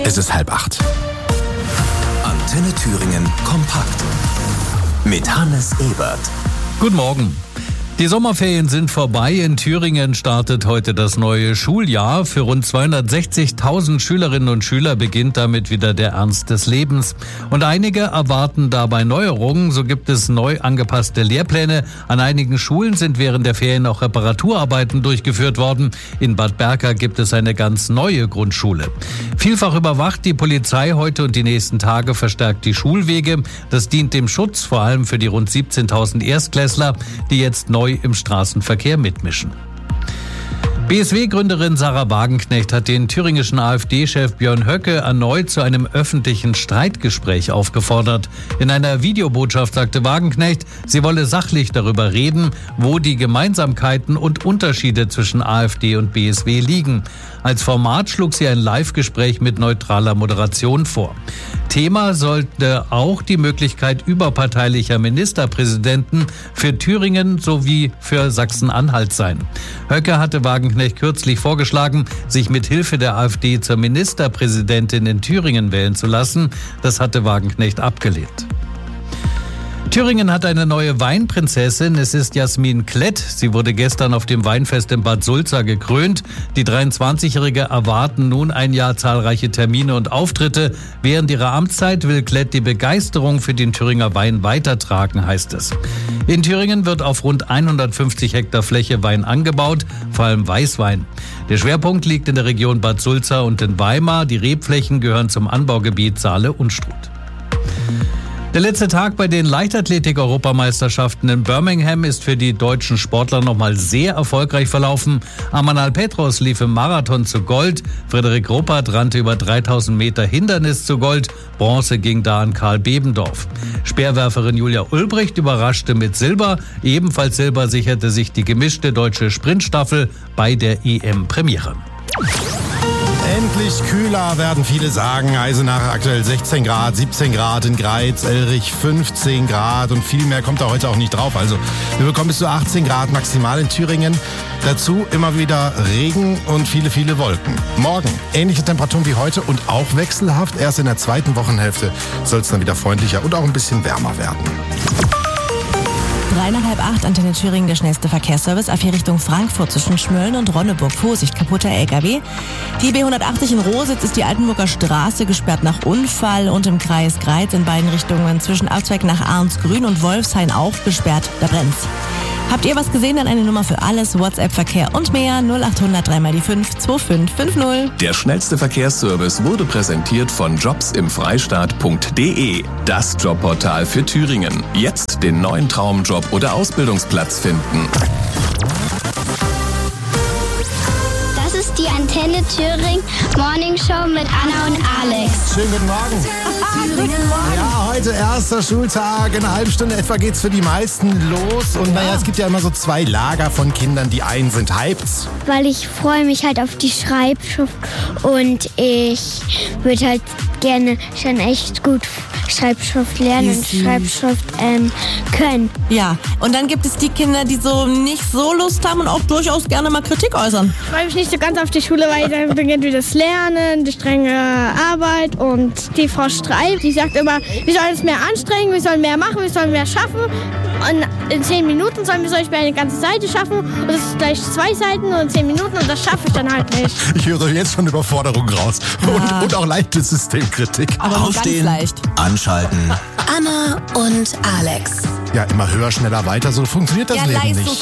Es ist 7:30. Antenne Thüringen kompakt mit Hannes Ebert. Guten Morgen. Die Sommerferien sind vorbei. In Thüringen startet heute das neue Schuljahr. Für rund 260.000 Schülerinnen und Schüler beginnt damit wieder der Ernst des Lebens. Und einige erwarten dabei Neuerungen. So gibt es neu angepasste Lehrpläne. An einigen Schulen sind während der Ferien auch Reparaturarbeiten durchgeführt worden. In Bad Berka gibt es eine ganz neue Grundschule. Vielfach überwacht die Polizei heute und die nächsten Tage verstärkt die Schulwege. Das dient dem Schutz, vor allem für die rund 17.000 Erstklässler, die jetzt neu im Straßenverkehr mitmischen. BSW-Gründerin Sarah Wagenknecht hat den thüringischen AfD-Chef Björn Höcke erneut zu einem öffentlichen Streitgespräch aufgefordert. In einer Videobotschaft sagte Wagenknecht, sie wolle sachlich darüber reden, wo die Gemeinsamkeiten und Unterschiede zwischen AfD und BSW liegen. Als Format schlug sie ein Live-Gespräch mit neutraler Moderation vor. Thema sollte auch die Möglichkeit überparteilicher Ministerpräsidenten für Thüringen sowie für Sachsen-Anhalt sein. Höcke hatte Wagenknecht kürzlich vorgeschlagen, sich mit Hilfe der AfD zur Ministerpräsidentin in Thüringen wählen zu lassen. Das hatte Wagenknecht abgelehnt. Thüringen hat eine neue Weinprinzessin. Es ist Jasmin Klett. Sie wurde gestern auf dem Weinfest in Bad Sulza gekrönt. Die 23-Jährige erwarten nun ein Jahr zahlreiche Termine und Auftritte. Während ihrer Amtszeit will Klett die Begeisterung für den Thüringer Wein weitertragen, heißt es. In Thüringen wird auf rund 150 Hektar Fläche Wein angebaut, vor allem Weißwein. Der Schwerpunkt liegt in der Region Bad Sulza und in Weimar. Die Rebflächen gehören zum Anbaugebiet Saale-Unstrut. Der letzte Tag bei den Leichtathletik-Europameisterschaften in Birmingham ist für die deutschen Sportler nochmal sehr erfolgreich verlaufen. Amanal Petros lief im Marathon zu Gold. Frederik Ruppert rannte über 3000 Meter Hindernis zu Gold. Bronze ging da an Karl Bebendorf. Speerwerferin Julia Ulbricht überraschte mit Silber. Ebenfalls Silber sicherte sich die gemischte deutsche Sprintstaffel bei der EM-Premiere. Endlich kühler, werden viele sagen. Eisenach aktuell 16 Grad, 17 Grad in Greiz, Elrich 15 Grad und viel mehr kommt da heute auch nicht drauf. Also wir bekommen bis zu 18 Grad maximal in Thüringen. Dazu immer wieder Regen und viele, viele Wolken. Morgen ähnliche Temperaturen wie heute und auch wechselhaft. Erst in der zweiten Wochenhälfte soll es dann wieder freundlicher und auch ein bisschen wärmer werden. 7:30, Antenne Thüringen, der schnellste Verkehrsservice. A4 Richtung Frankfurt zwischen Schmölln und Ronneburg. Vorsicht, kaputter LKW. Die B180 in Rositz ist die Altenburger Straße gesperrt nach Unfall und im Kreis Greiz in beiden Richtungen zwischen Abzweig nach Arnsgrün und Wolfshain auch gesperrt. Da brennt's. Habt ihr was gesehen? Dann eine Nummer für alles, WhatsApp, Verkehr und mehr 0800 3x5 2550. Der schnellste Verkehrsservice wurde präsentiert von jobsimfreistaat.de. Das Jobportal für Thüringen. Jetzt den neuen Traumjob oder Ausbildungsplatz finden. Das ist die Antenne Thüringen Morning Show mit Anna und Alex. Schönen guten Morgen. Guten Morgen. Ja, heute erster Schultag. In einer halben Stunde etwa geht's für die meisten los. Und naja, es gibt ja immer so zwei Lager von Kindern. Die einen sind hyped. Weil ich freue mich halt auf die Schreibschrift und ich würde halt gerne schon echt gut Schreibschrift lernen und Schreibschrift können. Ja, und dann gibt es die Kinder, die so nicht so Lust haben und auch durchaus gerne mal Kritik äußern. Ich freue mich nicht so ganz auf die Schule, weil dann beginnt wieder das Lernen, die strenge Arbeit und die Frau Streib, die sagt immer, wir sollen uns mehr anstrengen, wir sollen mehr machen, wir sollen mehr schaffen und in 10 Minuten sollen wir zum Beispiel eine ganze Seite schaffen und das ist gleich 2 Seiten und in 10 Minuten und das schaffe ich dann halt nicht. Ich höre jetzt schon Überforderung raus. Ja. Und auch leichte Systemkritik. Aber nur ganz leicht. Anschalten. Anna und Alex. Ja, immer höher, schneller, weiter. So funktioniert das Leben nicht.